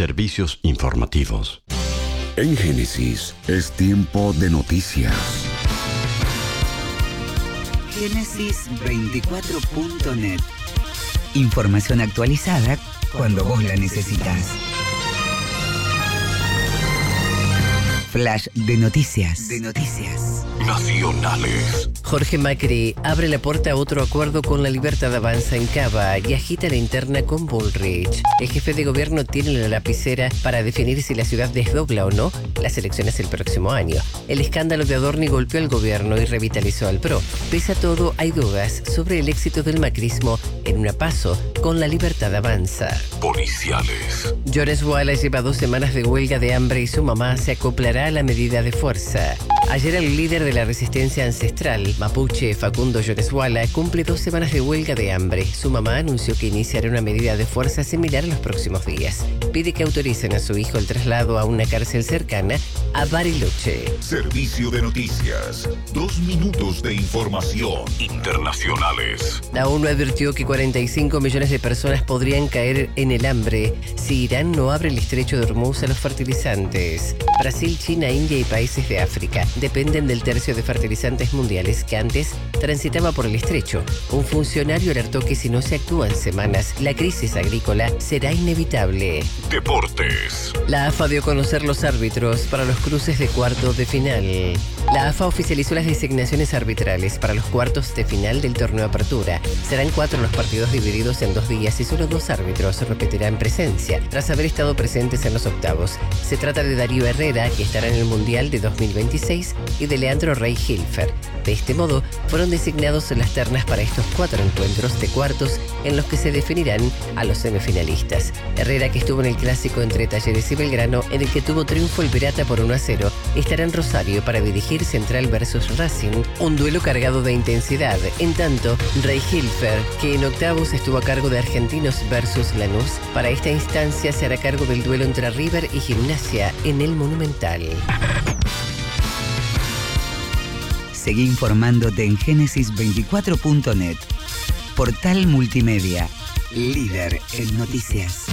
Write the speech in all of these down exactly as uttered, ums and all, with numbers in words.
Servicios informativos. En Génesis es tiempo de noticias. Génesis veinticuatro punto net. Información actualizada cuando vos la necesitas. Flash de noticias. De noticias. Nacionales. Jorge Macri abre la puerta a otro acuerdo con La Libertad Avanza en Cava y agita la interna con Bullrich. El jefe de gobierno tiene la lapicera para definir si la ciudad desdobla o no las elecciones el próximo año. El escándalo de Adorni golpeó al gobierno y revitalizó al PRO. Pese a todo, hay dudas sobre el éxito del macrismo en una PASO con La Libertad Avanza. Policiales. Llores Wallace lleva dos semanas de huelga de hambre y su mamá se acoplará a la medida de fuerza. Ayer el líder de la resistencia ancestral, mapuche Facundo Llores Wallace, cumple dos semanas de huelga de hambre. Su mamá anunció que iniciará una medida de fuerza similar en los próximos días. Pide que autoricen a su hijo el traslado a una cárcel cercana a Bariloche. Servicio de noticias. Dos minutos de información. Internacionales. La ONU advirtió que cuarenta y cinco millones de personas podrían caer en el hambre si Irán no abre el estrecho de Hormuz a los fertilizantes. Brasil, China, India y países de África dependen del tercio de fertilizantes mundiales que antes transitaba por el estrecho. Un funcionario alertó que si no se actúa en semanas, la crisis agrícola será inevitable. Deportes. La AFA dio a conocer los árbitros para los cruces de cuartos de final. La AFA oficializó las designaciones arbitrales para los cuartos de final del torneo Apertura. Serán cuatro los partidos divididos en dos días y solo dos árbitros repetirán presencia, tras haber estado presentes en los octavos. Se trata de Darío Herrera, que estará en el Mundial de dos mil veintiséis, y de Leandro Rey Hilfer. De este modo, fueron designados las ternas para estos cuatro encuentros de cuartos en los que se definirán a los semifinalistas. Herrera, que estuvo en el clásico entre Talleres y Belgrano, en el que tuvo triunfo el Pirata por uno a cero, estará en Rosario para dirigir Central versus Racing, un duelo cargado de intensidad. En tanto, Rey Hilfer, que en octavos estuvo a cargo de Argentinos versus Lanús, para esta instancia se hará cargo del duelo entre River y Gimnasia en el Monumental. Seguí informándote en Génesis veinticuatro punto net. Portal multimedia, líder en noticias.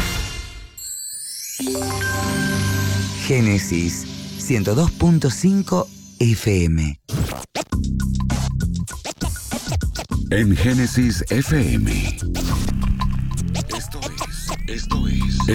Génesis ciento dos punto cinco F M. En Génesis F M. Esto es, esto es